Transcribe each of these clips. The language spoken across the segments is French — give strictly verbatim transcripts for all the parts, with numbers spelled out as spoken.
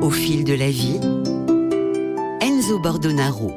Au fil de la vie, Enzo Bordonaro.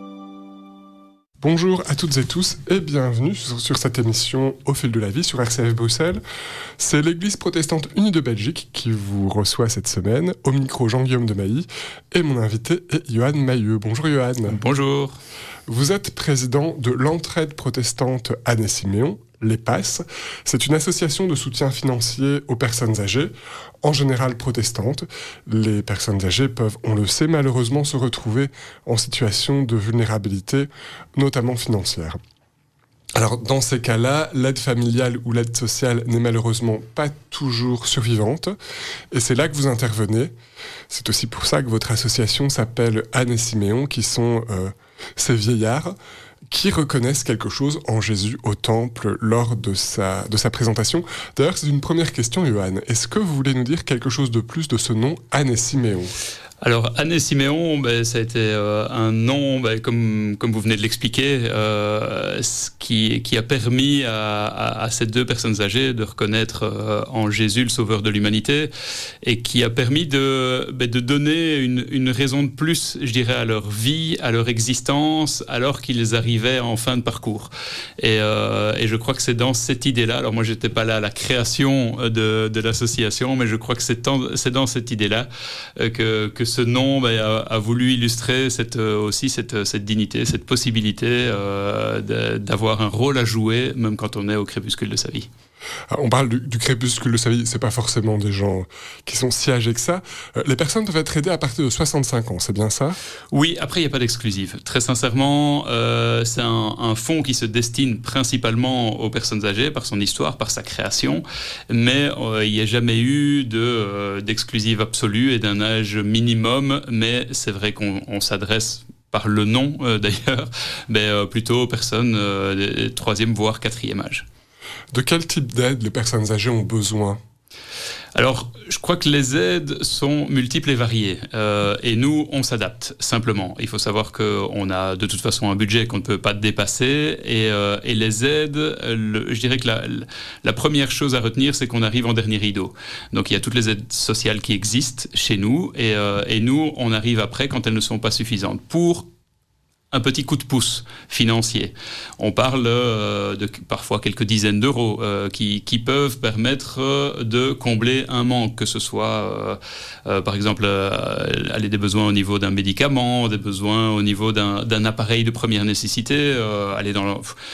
Bonjour à toutes et tous et bienvenue sur, sur cette émission Au fil de la vie sur R C F Bruxelles. C'est l'Église protestante unie de Belgique qui vous reçoit cette semaine. Au micro, Jean-Guillaume de Mailly et mon invité est Johan Mailleux. Bonjour Johan. Bonjour. Vous êtes président de l'Entraide protestante Anne-et-Siméon, l'E P A S. C'est une association de soutien financier aux personnes âgées, en général protestantes. Les personnes âgées peuvent, on le sait, malheureusement se retrouver en situation de vulnérabilité, notamment financière. Alors, dans ces cas-là, l'aide familiale ou l'aide sociale n'est malheureusement pas toujours survivante. Et c'est là que vous intervenez. C'est aussi pour ça que votre association s'appelle Anne-et-Siméon, qui sont euh, ces vieillards qui reconnaissent quelque chose en Jésus au temple lors de sa, de sa présentation. D'ailleurs, c'est une première question, Johan. Est-ce que vous voulez nous dire quelque chose de plus de ce nom, Anne-et-Siméon ? Alors, Anne-et-Siméon, ben, ça a été euh, un nom, ben, comme, comme vous venez de l'expliquer, euh, qui, qui a permis à, à, à ces deux personnes âgées de reconnaître euh, en Jésus le sauveur de l'humanité et qui a permis de, ben, de donner une, une raison de plus, je dirais, à leur vie, à leur existence, alors qu'ils arrivaient en fin de parcours. Et, euh, et je crois que c'est dans cette idée-là, alors moi je n'étais pas là à la création de, de l'association, mais je crois que c'est, en, c'est dans cette idée-là euh, que, que ce nom bah, a, a voulu illustrer cette, euh, aussi cette, cette dignité, cette possibilité euh, de, d'avoir un rôle à jouer, même quand on est au crépuscule de sa vie. On parle du, du crépuscule de sa vie, c'est pas forcément des gens qui sont si âgés que ça. Euh, les personnes peuvent être aidées à partir de soixante-cinq ans, c'est bien ça ? Oui, après il n'y a pas d'exclusive. Très sincèrement, euh, c'est un, un fonds qui se destine principalement aux personnes âgées par son histoire, par sa création, mais euh, il n'y a jamais eu de, euh, d'exclusive absolue et d'un âge minimum, mais c'est vrai qu'on on s'adresse par le nom euh, d'ailleurs, mais euh, plutôt aux personnes euh, troisième voire quatrième âge. De quel type d'aide les personnes âgées ont besoin ? Alors, je crois que les aides sont multiples et variées. Euh, et nous, on s'adapte, simplement. Il faut savoir qu'on a de toute façon un budget qu'on ne peut pas dépasser. Et, euh, et les aides, le, je dirais que la, la première chose à retenir, c'est qu'on arrive en dernier rideau. Donc, il y a toutes les aides sociales qui existent chez nous. Et, euh, et nous, on arrive après quand elles ne sont pas suffisantes. Pour un petit coup de pouce financier. On parle euh, de parfois quelques dizaines d'euros euh, qui, qui peuvent permettre euh, de combler un manque, que ce soit euh, euh, par exemple euh, aller des besoins au niveau d'un médicament, des besoins au niveau d'un, d'un appareil de première nécessité, euh, aller dans le...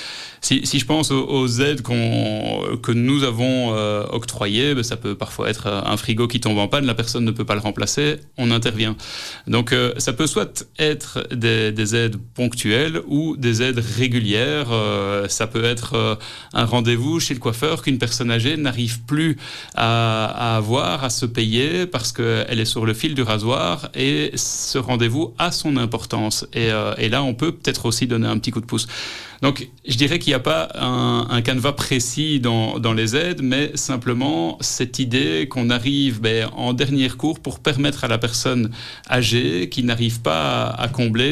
Si, si je pense aux, aux aides qu'on, que nous avons euh, octroyées, ben ça peut parfois être un frigo qui tombe en panne, la personne ne peut pas le remplacer, on intervient. Donc euh, ça peut soit être des, des aides ponctuelles ou des aides régulières. Euh, ça peut être euh, un rendez-vous chez le coiffeur qu'une personne âgée n'arrive plus à, à avoir, à se payer parce qu'elle est sur le fil du rasoir et ce rendez-vous a son importance. Et, euh, et là, on peut peut-être aussi donner un petit coup de pouce. Donc, je dirais qu'il n'y a pas un, un canevas précis dans, dans les aides, mais simplement cette idée qu'on arrive ben, en dernier recours pour permettre à la personne âgée qui n'arrive pas à, à combler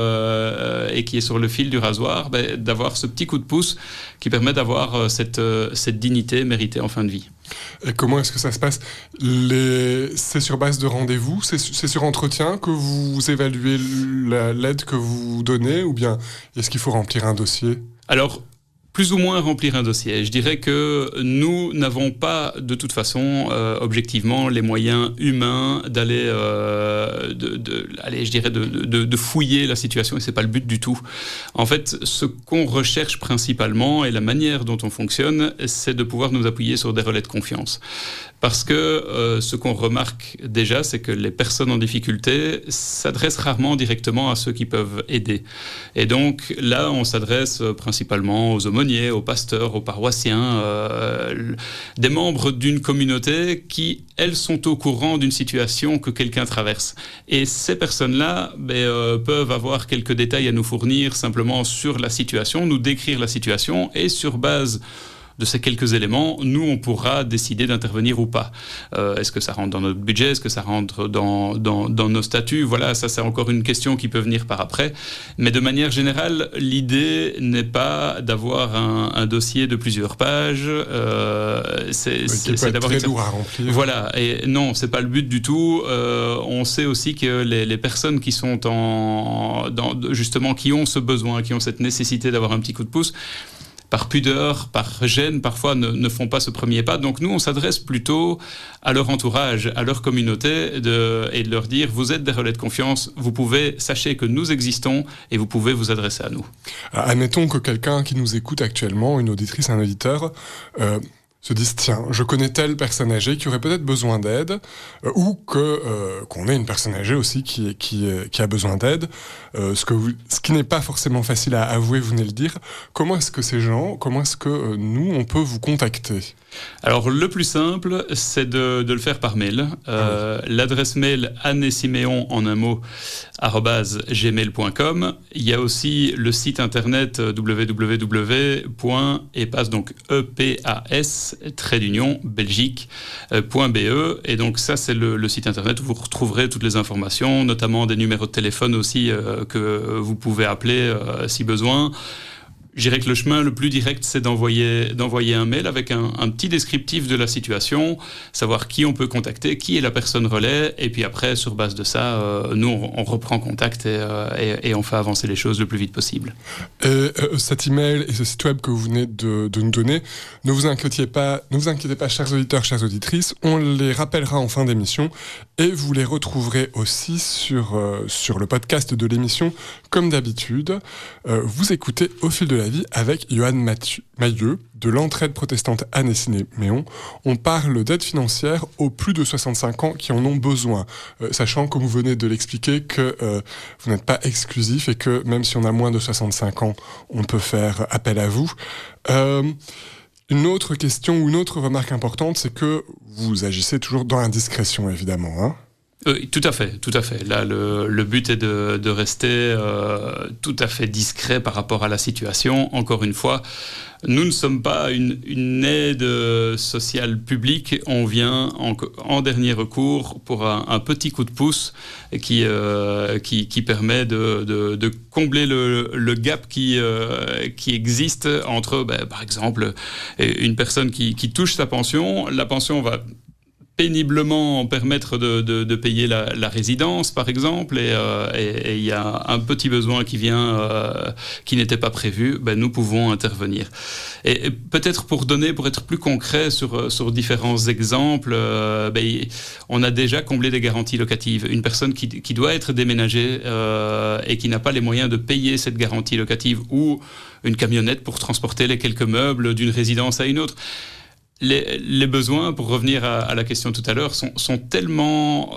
euh, et qui est sur le fil du rasoir, ben, d'avoir ce petit coup de pouce qui permet d'avoir cette, cette dignité méritée en fin de vie. Et comment est-ce que ça se passe ? Les... C'est sur base de rendez-vous ? C'est, c'est sur entretien que vous évaluez la, l'aide que vous donnez ? Ou bien est-ce qu'il faut remplir un dossier ? Alors, plus ou moins remplir un dossier. Je dirais que nous n'avons pas, de toute façon, euh, objectivement, les moyens humains d'aller, euh, de, de, allez, je dirais, de, de, de fouiller la situation, et c'est pas le but du tout. En fait, ce qu'on recherche principalement, et la manière dont on fonctionne, c'est de pouvoir nous appuyer sur des relais de confiance. Parce que euh, ce qu'on remarque déjà, c'est que les personnes en difficulté s'adressent rarement directement à ceux qui peuvent aider. Et donc là, on s'adresse principalement aux aumôniers, aux pasteurs, aux paroissiens, euh, des membres d'une communauté qui, elles, sont au courant d'une situation que quelqu'un traverse. Et ces personnes-là ben, euh, peuvent avoir quelques détails à nous fournir simplement sur la situation, nous décrire la situation et sur base de ces quelques éléments, nous, on pourra décider d'intervenir ou pas. Euh, est-ce que ça rentre dans notre budget? Est-ce que ça rentre dans, dans, dans nos statuts? Voilà, ça, c'est encore une question qui peut venir par après. Mais de manière générale, l'idée n'est pas d'avoir un, un dossier de plusieurs pages. Euh, c'est, oui, c'est, c'est d'avoir très une... lourd à remplir. Voilà, et non, c'est pas le but du tout. Euh, on sait aussi que les, les personnes qui sont en, dans, justement, qui ont ce besoin, qui ont cette nécessité d'avoir un petit coup de pouce, par pudeur, par gêne, parfois ne, ne font pas ce premier pas. Donc nous, on s'adresse plutôt à leur entourage, à leur communauté, de, et de leur dire, vous êtes des relais de confiance, vous pouvez, sachez que nous existons et vous pouvez vous adresser à nous. Alors, admettons que quelqu'un qui nous écoute actuellement, une auditrice, un auditeur, euh, se disent, tiens, je connais telle personne âgée qui aurait peut-être besoin d'aide, euh, ou que euh, qu'on ait une personne âgée aussi qui qui qui a besoin d'aide, euh, ce que vous, ce qui n'est pas forcément facile à avouer, vous venez de le dire. Comment est-ce que ces gens, comment est-ce que euh, nous on peut vous contacter? Alors le plus simple, c'est de, de le faire par mail. Euh, ah oui. L'adresse mail anne-siméon en un mot arobase gmail point com. Il y a aussi le site internet w w w point epas donc e p a s trait d'union belgique point b e, et donc ça c'est le, le site internet où vous retrouverez toutes les informations, notamment des numéros de téléphone aussi euh, que vous pouvez appeler euh, si besoin. Je dirais que le chemin le plus direct, c'est d'envoyer, d'envoyer un mail avec un, un petit descriptif de la situation, savoir qui on peut contacter, qui est la personne relais, et puis après, sur base de ça, euh, nous, on, on reprend contact et, euh, et, et on fait avancer les choses le plus vite possible. Et euh, cet email et ce site web que vous venez de, de nous donner, ne vous inquiétez pas, ne vous inquiétez pas, chers auditeurs, chères auditrices, on les rappellera en fin d'émission, et vous les retrouverez aussi sur, euh, sur le podcast de l'émission, comme d'habitude. Euh, vous écoutez Au fil de la vie avec Johan Mailleux de l'entraide protestante Anne-Siméon. On parle d'aide financière aux plus de soixante-cinq ans qui en ont besoin, euh, sachant, comme vous venez de l'expliquer, que euh, vous n'êtes pas exclusif et que même si on a moins de soixante-cinq ans, on peut faire appel à vous. Euh, une autre question ou une autre remarque importante, c'est que vous agissez toujours dans l'indiscrétion, évidemment, hein. Oui, tout à fait, tout à fait. Là, le, le but est de, de rester euh, tout à fait discret par rapport à la situation. Encore une fois, nous ne sommes pas une, une aide sociale publique. On vient en, en dernier recours pour un, un petit coup de pouce qui, euh, qui, qui permet de, de, de combler le, le gap qui, euh, qui existe entre, ben, par exemple, une personne qui, qui touche sa pension. La pension va péniblement permettre de, de, de payer la, la résidence, par exemple, et il euh, y a un petit besoin qui vient, euh, qui n'était pas prévu, ben, nous pouvons intervenir. Et, et peut-être pour donner, pour être plus concret sur, sur différents exemples, euh, ben, on a déjà comblé des garanties locatives. Une personne qui, qui doit être déménagée euh, et qui n'a pas les moyens de payer cette garantie locative, ou une camionnette pour transporter les quelques meubles d'une résidence à une autre. Les, les besoins, pour revenir à, à la question tout à l'heure, sont, sont tellement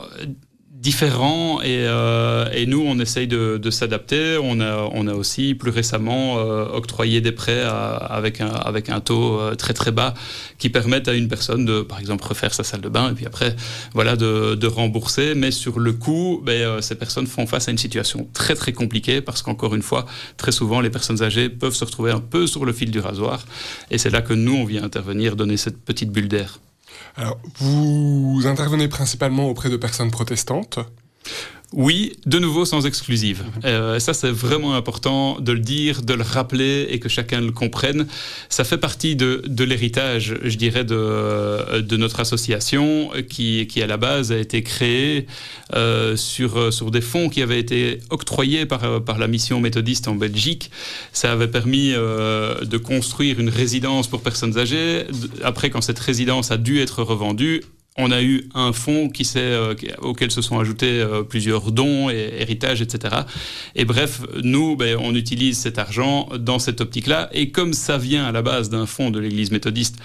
différents et, euh, et nous, on essaye de, de s'adapter. On a, on a aussi plus récemment euh, octroyé des prêts à, avec, un, avec un taux euh, très très bas qui permettent à une personne de, par exemple, refaire sa salle de bain et puis après, voilà, de, de rembourser. Mais sur le coup, ben, euh, ces personnes font face à une situation très très compliquée parce qu'encore une fois, très souvent, les personnes âgées peuvent se retrouver un peu sur le fil du rasoir et c'est là que nous, on vient intervenir, donner cette petite bulle d'air. Alors, vous intervenez principalement auprès de personnes protestantes ? Oui, de nouveau sans exclusive. Euh, ça, c'est vraiment important de le dire, de le rappeler et que chacun le comprenne. Ça fait partie de, de l'héritage, je dirais, de, de notre association qui, qui, à la base, a été créée euh, sur, sur des fonds qui avaient été octroyés par, par la mission méthodiste en Belgique. Ça avait permis euh, de construire une résidence pour personnes âgées. Après, quand cette résidence a dû être revendue, on a eu un fonds qui s'est, euh, auquel se sont ajoutés euh, plusieurs dons et héritages, et cetera. Et bref, nous, ben, on utilise cet argent dans cette optique-là. Et comme ça vient à la base d'un fonds de l'Église méthodiste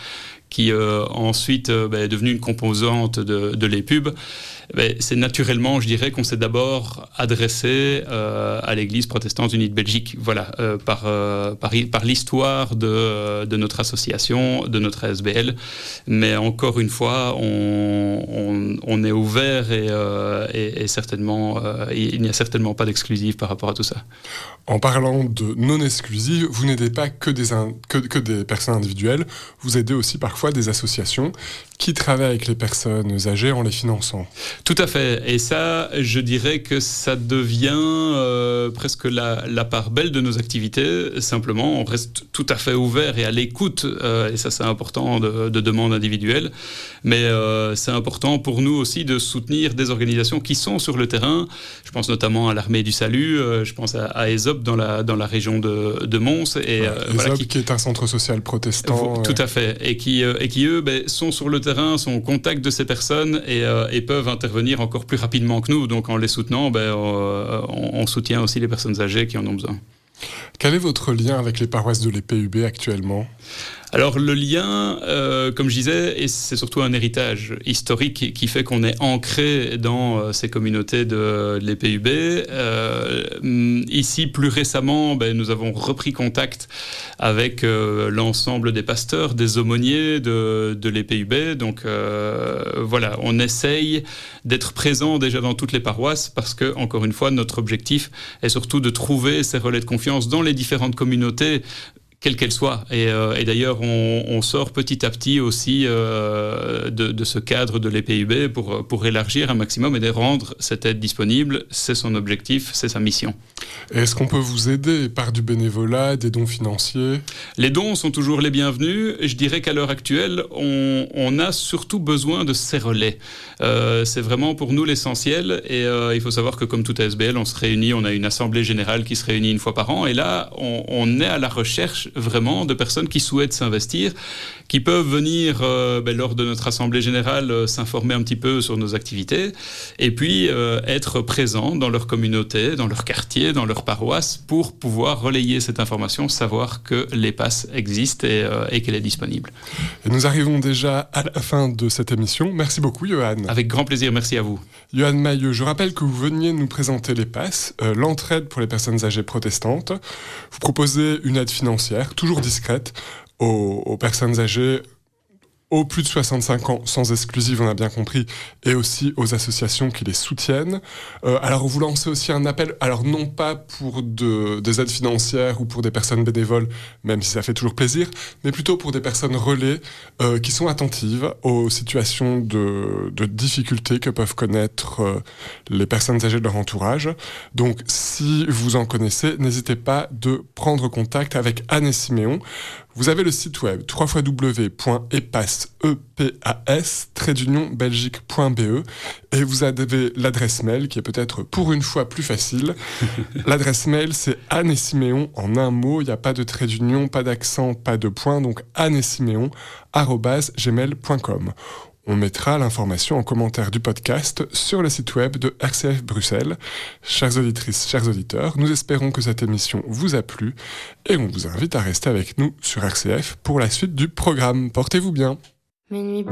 qui euh, ensuite euh, ben, est devenue une composante de, de l'Epub, ben, c'est naturellement, je dirais, qu'on s'est d'abord adressé euh, à l'Église protestante unie de Belgique, voilà, euh, par, euh, par, par l'histoire de, de notre association, de notre A S B L. Mais encore une fois, on, on, on est ouvert et, euh, et, et certainement, euh, il n'y a certainement pas d'exclusif par rapport à tout ça. En parlant de non-exclusive, vous n'aidez pas que des, in- que, que des personnes individuelles, vous aidez aussi parfois des associations qui travaillent avec les personnes âgées en les finançant. Tout à fait. Et ça, je dirais que ça devient euh, presque la, la part belle de nos activités. Simplement, on reste tout à fait ouvert et à l'écoute. Euh, et ça, c'est important de, de demandes individuelles. Mais euh, c'est important pour nous aussi de soutenir des organisations qui sont sur le terrain. Je pense notamment à l'Armée du Salut. Euh, je pense à, à ESOP dans la, dans la région de, de Mons. Et, ouais, euh, ESOP voilà, qui, qui est un centre social protestant. Tout ouais. à fait. Et qui, euh, et qui eux, ben, sont sur le terrain, sont au contact de ces personnes et, euh, et peuvent intervenir encore plus rapidement que nous. Donc en les soutenant, ben, euh, on, on soutient aussi les personnes âgées qui en ont besoin. Quel est votre lien avec les paroisses de l'E P U B actuellement ? Alors le lien, euh, comme je disais, et c'est surtout un héritage historique qui fait qu'on est ancré dans euh, ces communautés de, de l'E P U B. Euh, ici, plus récemment, ben, nous avons repris contact avec euh, l'ensemble des pasteurs, des aumôniers de, de l'E P U B. Donc euh, voilà, on essaye d'être présent déjà dans toutes les paroisses parce que, encore une fois, notre objectif est surtout de trouver ces relais de confiance dans les différentes communautés, quelle qu'elle soit. Et, euh, et d'ailleurs, on, on sort petit à petit aussi euh, de, de ce cadre de l'E P U B pour, pour élargir un maximum et de rendre cette aide disponible. C'est son objectif, c'est sa mission. Et est-ce qu'on peut vous aider par du bénévolat, des dons financiers ? Les dons sont toujours les bienvenus. Je dirais qu'à l'heure actuelle, on, on a surtout besoin de ces relais. Euh, c'est vraiment pour nous l'essentiel. Et euh, il faut savoir que comme tout A S B L, on se réunit, on a une assemblée générale qui se réunit une fois par an. Et là, on, on est à la recherche vraiment de personnes qui souhaitent s'investir, qui peuvent venir euh, ben, lors de notre assemblée générale euh, s'informer un petit peu sur nos activités et puis euh, être présents dans leur communauté, dans leur quartier, dans leur paroisse pour pouvoir relayer cette information, savoir que l'E P A S existe et, euh, et qu'elle est disponible. Et nous arrivons déjà à la fin de cette émission. Merci beaucoup, Johan. Avec grand plaisir, merci à vous. Johan Mailleux, je rappelle que vous veniez nous présenter l'E P A S, euh, l'entraide pour les personnes âgées protestantes. Vous proposez une aide financière, toujours discrète, aux, aux personnes âgées aux plus de soixante-cinq ans, sans exclusive, on a bien compris, et aussi aux associations qui les soutiennent. Euh, alors, vous lancez aussi un appel, alors non pas pour de, des aides financières ou pour des personnes bénévoles, même si ça fait toujours plaisir, mais plutôt pour des personnes relais euh, qui sont attentives aux situations de, de difficultés que peuvent connaître euh, les personnes âgées de leur entourage. Donc, si vous en connaissez, n'hésitez pas de prendre contact avec Anne et Siméon. Vous avez le site web w w w point epas belgique point b e et vous avez l'adresse mail qui est peut-être pour une fois plus facile. L'adresse mail, c'est Anne et Siméon en un mot, il n'y a pas de trait d'union, pas d'accent, pas de point, donc Anne et Siméon arobase gmail point com. On mettra l'information en commentaire du podcast sur le site web de R C F Bruxelles. Chères auditrices, chers auditeurs, nous espérons que cette émission vous a plu et on vous invite à rester avec nous sur R C F pour la suite du programme. Portez-vous bien.